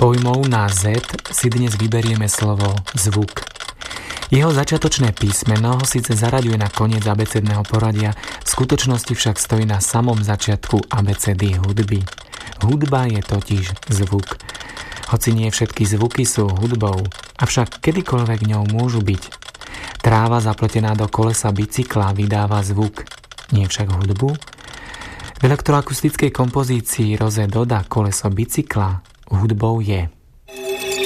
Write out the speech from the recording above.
pojmov na Z si dnes vyberieme slovo zvuk. Jeho začiatočné písmeno ho síce zaraďuje na koniec abecedného poradia, v skutočnosti však stojí na samom začiatku abecedy hudby. Hudba je totiž zvuk. Hoci nie všetky zvuky sú hudbou, avšak kedykoľvek ňou môžu byť. Tráva zapletená do kolesa bicykla vydáva zvuk, nie však hudbu. V elektroakustickej kompozícii Rose Doda koleso bicykla hudbou je.